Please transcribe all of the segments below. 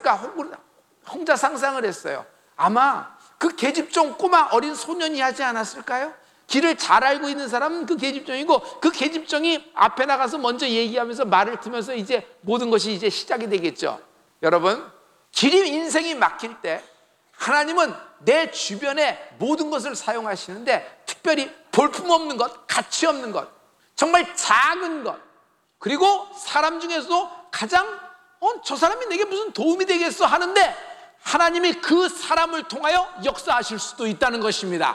했을까? 혼자 상상을 했어요. 아마 그 계집종 꼬마 어린 소년이 하지 않았을까요? 길을 잘 알고 있는 사람은 그 계집종이고, 그 계집종이 앞에 나가서 먼저 얘기하면서 말을 트면서 이제 모든 것이 이제 시작이 되겠죠. 여러분, 길이 인생이 막힐 때 하나님은 내 주변에 모든 것을 사용하시는데, 특별히 볼품없는 것, 가치 없는 것, 정말 작은 것, 그리고 사람 중에서도 가장 저 사람이 내게 무슨 도움이 되겠어 하는데 하나님이 그 사람을 통하여 역사하실 수도 있다는 것입니다.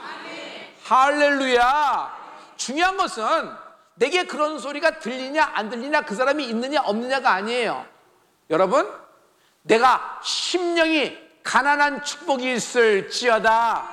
할렐루야. 중요한 것은 내게 그런 소리가 들리냐 안 들리냐, 그 사람이 있느냐 없느냐가 아니에요. 여러분, 내가 심령이 가난한 축복이 있을지어다.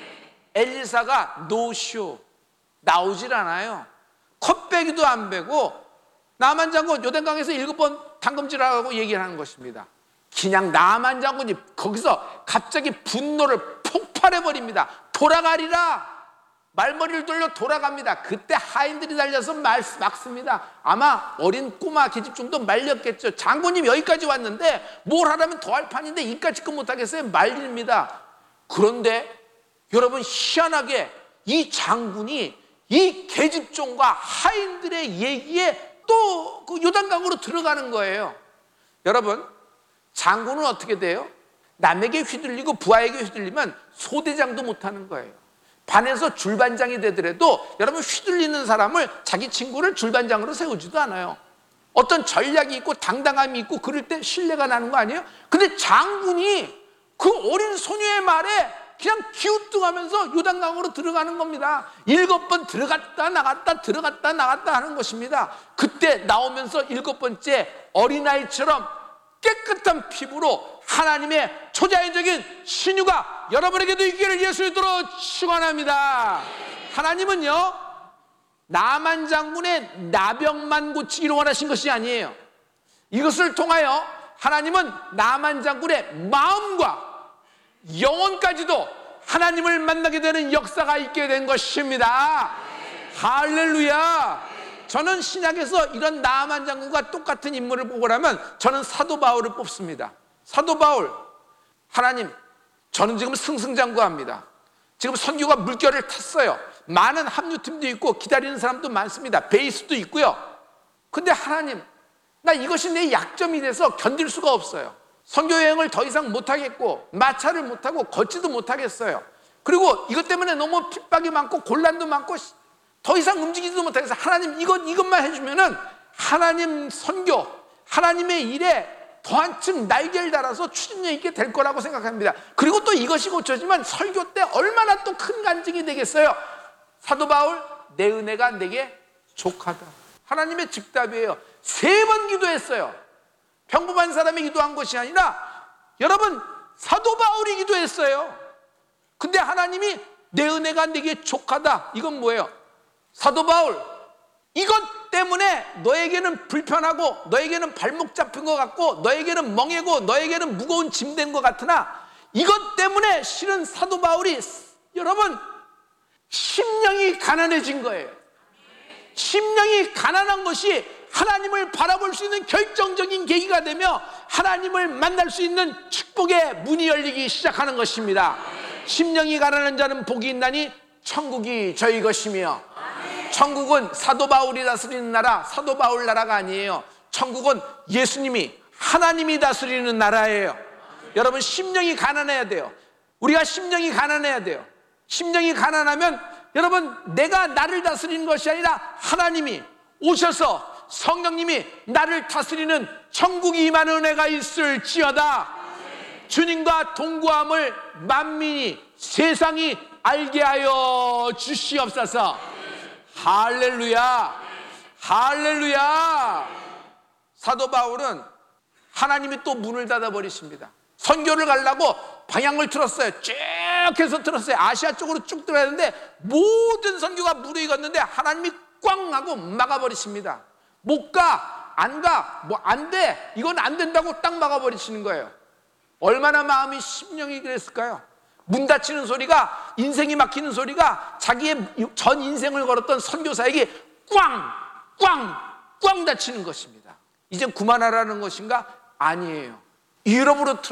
엘리사가 노쇼, 나오질 않아요. 컵배기도 안 베고 나만 장군 요단강에서 7번 담금질하라고 얘기를 하는 것입니다. 그냥 나만 장군이 거기서 갑자기 분노를 폭발해버립니다. 돌아가리라. 말머리를 돌려 돌아갑니다. 그때 하인들이 달려서 막습니다. 아마 어린 꼬마 계집종도 말렸겠죠. 장군님 여기까지 왔는데 뭘 하라면 더 할 판인데 이까짓 것 못하겠어요. 말립니다. 그런데 여러분, 희한하게 이 장군이 이 계집종과 하인들의 얘기에 또 그 요단강으로 들어가는 거예요. 여러분, 장군은 어떻게 돼요? 남에게 휘둘리고 부하에게 휘둘리면 소대장도 못하는 거예요. 반에서 줄반장이 되더라도 여러분, 휘둘리는 사람을, 자기 친구를 줄반장으로 세우지도 않아요. 어떤 전략이 있고 당당함이 있고 그럴 때 신뢰가 나는 거 아니에요? 근데 장군이 그 어린 소녀의 말에 그냥 기우뚱하면서 요단강으로 들어가는 겁니다. 7번 들어갔다 나갔다 들어갔다 나갔다 하는 것입니다. 그때 나오면서 7번째 어린아이처럼 깨끗한 피부로 하나님의 초자연적인 신유가 여러분에게도 있기를 예수 이름으로 축원합니다. 하나님은요, 나만 장군의 나병만 고치기를 원하신 것이 아니에요. 이것을 통하여 하나님은 나만 장군의 마음과 영혼까지도 하나님을 만나게 되는 역사가 있게 된 것입니다. 할렐루야. 저는 신약에서 이런 나만 장군과 똑같은 인물을 보고라면 저는 사도 바울을 뽑습니다. 사도 바울, 하나님, 저는 지금 승승장구합니다. 지금 선교가 물결을 탔어요. 많은 합류팀도 있고 기다리는 사람도 많습니다. 베이스도 있고요. 근데 하나님, 나 이것이 내 약점이 돼서 견딜 수가 없어요. 선교 여행을 더 이상 못하겠고 마차를 못하고 걷지도 못하겠어요. 그리고 이것 때문에 너무 핍박이 많고 곤란도 많고 더 이상 움직이지도 못하겠어요. 하나님, 이것만 해주면은 하나님 선교, 하나님의 일에 더 한층 날개를 달아서 추진력 있게 될 거라고 생각합니다. 그리고 또 이것이 고쳐지면 설교 때 얼마나 또 큰 간증이 되겠어요. 사도 바울, 내 은혜가 내게 족하다. 하나님의 즉답이에요. 3번 기도했어요. 평범한 사람이 기도한 것이 아니라 여러분, 사도 바울이 기도했어요. 근데 하나님이 내 은혜가 내게 족하다. 이건 뭐예요? 사도 바울, 이것 때문에 너에게는 불편하고 너에게는 발목 잡힌 것 같고 너에게는 멍해고 너에게는 무거운 짐 된 것 같으나 이것 때문에 실은 사도 바울이 여러분 심령이 가난해진 거예요. 심령이 가난한 것이 하나님을 바라볼 수 있는 결정적인 계기가 되며 하나님을 만날 수 있는 축복의 문이 열리기 시작하는 것입니다. 심령이 가난한 자는 복이 있나니 천국이 저희 것이며, 천국은 사도 바울이 다스리는 나라, 사도 바울 나라가 아니에요. 천국은 예수님이, 하나님이 다스리는 나라예요. 여러분, 심령이 가난해야 돼요. 우리가 심령이 가난해야 돼요. 심령이 가난하면 여러분, 내가 나를 다스리는 것이 아니라 하나님이 오셔서 성령님이 나를 다스리는 천국이 임하는 은혜가 있을지어다. 주님과 동거함을 만민이, 세상이 알게 하여 주시옵소서. 할렐루야, 할렐루야. 사도 바울은 하나님이 또 문을 닫아버리십니다. 선교를 가려고 방향을 틀었어요. 쭉 해서 틀었어요. 아시아 쪽으로 쭉 들어야 하는데 모든 선교가 무르익었는데 하나님이 꽝 하고 막아버리십니다. 못 가, 안 가, 뭐 안 돼, 이건 안 된다고 딱 막아버리시는 거예요. 얼마나 마음이 심령이 그랬을까요? 문 닫히는 소리가, 인생이 막히는 소리가 자기의 전 인생을 걸었던 선교사에게 꽝 닫히는 것입니다. 이제 그만하라는 것인가? 아니에요. 유럽으로